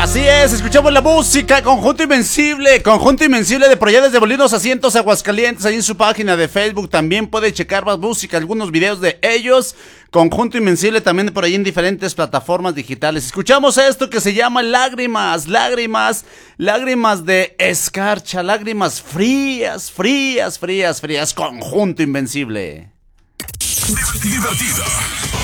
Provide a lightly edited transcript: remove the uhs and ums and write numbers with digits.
Así es, escuchamos la música, Conjunto Invencible de por allá desde Molinos Asientos, Aguascalientes, ahí en su página de Facebook también puede checar más música, algunos videos de ellos, Conjunto Invencible también por ahí en diferentes plataformas digitales. Escuchamos esto que se llama Lágrimas de escarcha, lágrimas frías, Conjunto Invencible. Divertida.